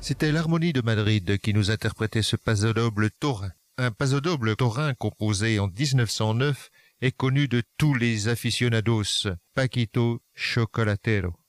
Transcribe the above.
C'était l'Harmonie de Madrid qui nous interprétait ce pasodoble taurin. Un pasodoble taurin composé en 1909 est connu de tous les aficionados, Paquito Chocolatero.